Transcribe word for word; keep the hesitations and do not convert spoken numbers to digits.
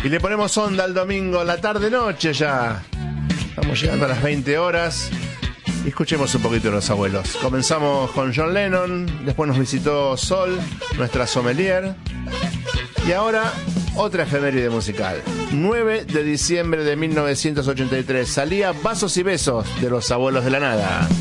Y le ponemos onda al domingo, la tarde-noche ya. Estamos llegando a las veinte horas. Y escuchemos un poquito de los abuelos. Comenzamos con John Lennon, después nos visitó Sol, nuestra sommelier. Y ahora, otra efeméride musical. nueve de diciembre de mil novecientos ochenta y tres salía Vasos y Besos de los Abuelos de la Nada.